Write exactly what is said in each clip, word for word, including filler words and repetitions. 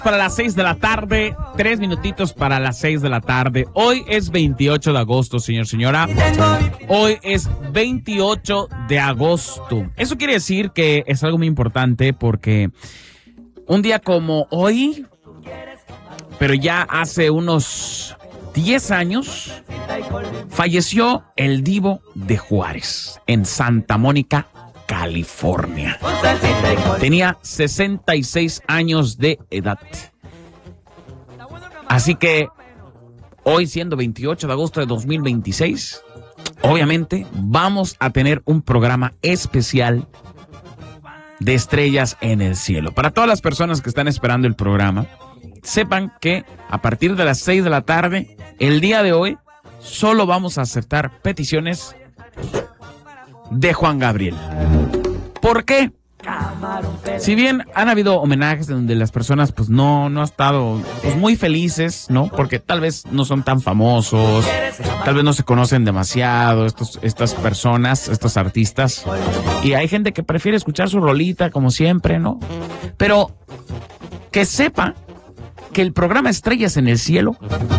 Para las seis de la tarde, tres minutitos para las seis de la tarde. Hoy es veintiocho de agosto, señor, señora. Hoy es veintiocho de agosto. Eso quiere decir que es algo muy importante porque un día como hoy, pero ya hace unos diez años, falleció el Divo de Juárez en Santa Mónica, California. Tenía sesenta y seis años de edad. Así que hoy, siendo veintiocho de agosto de dos mil veintiséis, obviamente vamos a tener un programa especial de Estrellas en el Cielo. Para todas las personas que están esperando el programa, sepan que a partir de las seis de la tarde, el día de hoy, solo vamos a aceptar peticiones de Juan Gabriel. ¿Por qué? Si bien han habido homenajes en donde las personas pues no, no han estado pues, muy felices, ¿no? Porque tal vez no son tan famosos, tal vez no se conocen demasiado estos, estas personas, estos artistas. Y hay gente que prefiere escuchar su rolita como siempre, ¿no? Pero que sepa que el programa Estrellas en el Cielo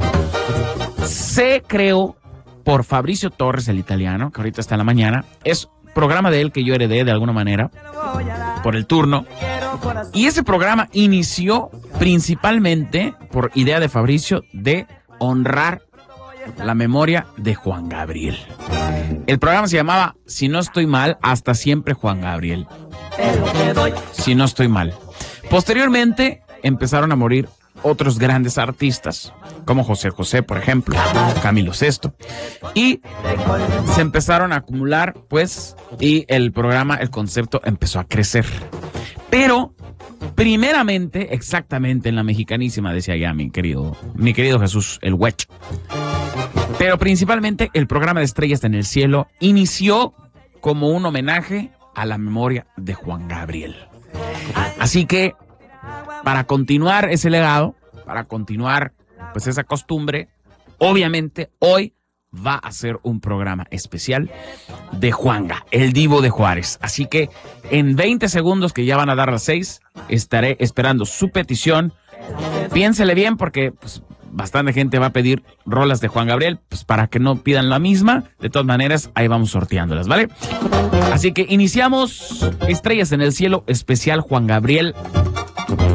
se creó por Fabricio Torres, el italiano, que ahorita está en la mañana. Es programa de él que yo heredé de alguna manera por el turno. Y ese programa inició principalmente por idea de Fabricio de honrar la memoria de Juan Gabriel. El programa se llamaba, si no estoy mal, Hasta Siempre Juan Gabriel. Si no estoy mal. Posteriormente empezaron a morir otros grandes artistas, como José José, por ejemplo, Camilo Sesto, y se empezaron a acumular, pues, y el programa, el concepto empezó a crecer. Pero, primeramente, exactamente en la mexicanísima, decía ya mi querido, mi querido Jesús, el Huecho. Pero principalmente el programa de Estrellas en el Cielo inició como un homenaje a la memoria de Juan Gabriel. Así que, para continuar ese legado, para continuar pues esa costumbre, obviamente hoy va a ser un programa especial de Juanga, el Divo de Juárez. Así que en veinte segundos, que ya van a dar las seis, estaré esperando su petición. Piénsele bien porque pues, bastante gente va a pedir rolas de Juan Gabriel, pues para que no pidan la misma. De todas maneras, ahí vamos sorteándolas, ¿vale? Así que iniciamos Estrellas en el Cielo, especial Juan Gabriel.